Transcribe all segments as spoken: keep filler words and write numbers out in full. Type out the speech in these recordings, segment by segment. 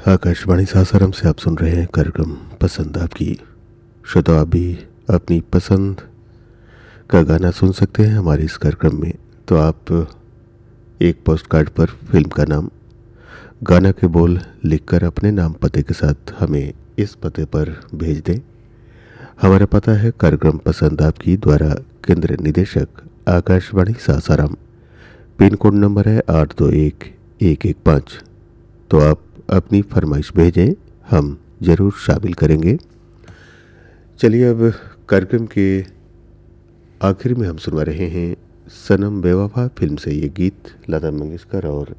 आकाशवाणी सासाराम से आप सुन रहे हैं कार्यक्रम पसंद आपकी। श्रोता, आप भी अपनी पसंद का गाना सुन सकते हैं हमारे इस कार्यक्रम में। तो आप एक पोस्ट कार्ड पर फिल्म का नाम, गाना के बोल लिखकर अपने नाम पते के साथ हमें इस पते पर भेज दें। हमारा पता है कार्यक्रम पसंद आपकी द्वारा केंद्र निदेशक Akashvani Sasaram. Pin code number है आठ दो एक एक एक पाँच। तो आप अपनी फरमाइश भेजें, हम ज़रूर शामिल करेंगे। चलिए अब कार्यक्रम के आखिर में हम सुनवा रहे हैं सनम बेवफा फिल्म से ये गीत लता मंगेशकर और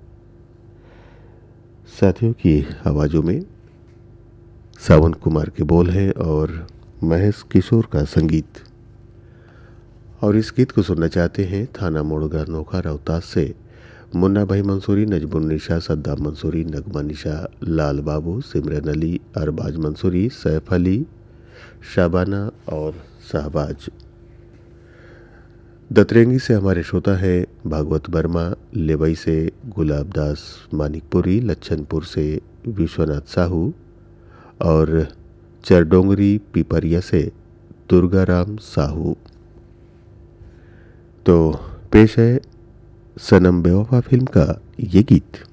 साथियों की आवाज़ों में। सावन कुमार के बोल हैं और महेश किशोर का संगीत। और इस गीत को सुनना चाहते हैं थाना मोड़गा नोखा रोहतास से मुन्ना भाई मंसूरी, नजमुन्निशा, सद्दाम मंसूरी, नगमा निशा, लाल बाबू, सिमरन अली, अरबाज मंसूरी, सैफ अली, शाबाना और शहबाज। दतरेंगी से हमारे श्रोता है भागवत वर्मा, लेवई से गुलाब दास मानिकपुरी, लच्छनपुर से विश्वनाथ साहू और चरडोंगरी पिपरिया से दुर्गाराम साहू। तो पेश है सनम बेवफा फिल्म का ये गीत।